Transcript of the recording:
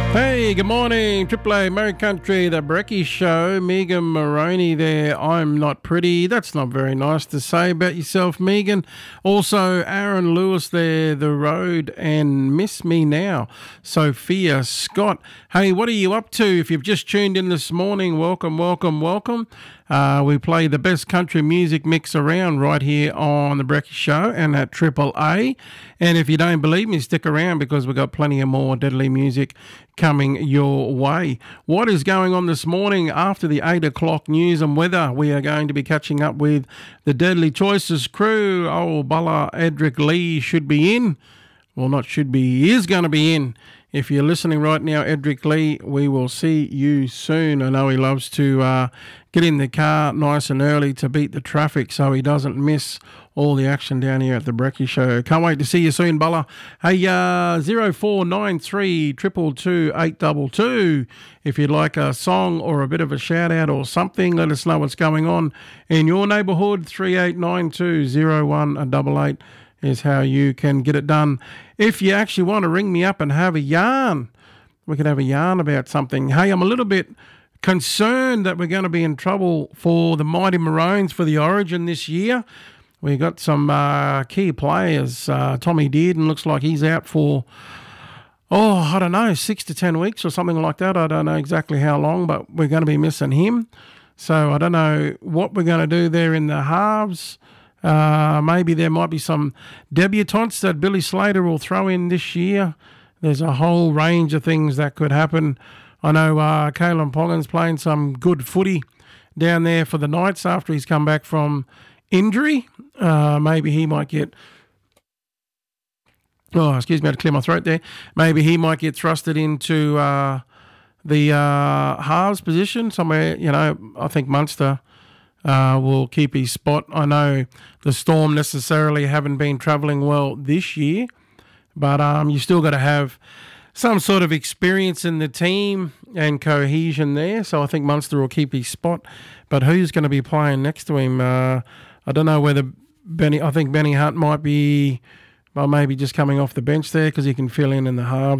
Hey, good morning, Triple A, Murray Country, the Brecky Show. Megan Moroney there. I'm not pretty. That's not very nice to say about yourself, Megan. Also, Aaron Lewis there, The Road, and Miss Me Now, Sophia Scott. Hey, what are you up to? If you've just tuned in this morning, welcome, welcome, welcome. We play the best country music mix around right here on the Brecky Show and at Triple A. And if you don't believe me, stick around because we've got plenty of more deadly music coming your way. What is going on this morning after the 8 o'clock news and weather? We are going to be catching up with the Deadly Choices crew. Oh, Bulla Edric Lee should be in. Well, not should be, he is going to be in. If you're listening right now, Edric Lee, we will see you soon. I know he loves to get in the car nice and early to beat the traffic so he doesn't miss all the action down here at the Brecky Show. Can't wait to see you soon, Bulla. Hey, 0493 222 822. If you'd like a song or a bit of a shout-out or something, let us know what's going on in your neighbourhood. 3892 0188 is how you can get it done. If you actually want to ring me up and have a yarn, we could have a yarn about something. Hey, I'm a little bit concerned that we're going to be in trouble for the Mighty Maroons for the Origin this year. We got some key players. Tommy Dearden looks like he's out for, I don't know, 6 to 10 weeks or something like that. I don't know exactly how long, but we're going to be missing him. So I don't know what we're going to do there in the halves. Maybe there might be some debutantes that Billy Slater will throw in this year. There's a whole range of things that could happen. I know Kalen Ponga's playing some good footy down there for the Knights after he's come back from injury. Maybe he might get... Oh, excuse me, I had to clear my throat there. Maybe he might get thrusted into the halves position somewhere. You know, I think Munster will keep his spot. I know the Storm necessarily haven't been travelling well this year, but you still got to have some sort of experience in the team and cohesion there. So I think Munster will keep his spot. But who's going to be playing next to him? I don't know whether I think Benny Hunt might be, well, maybe just coming off the bench there because he can fill in the halves.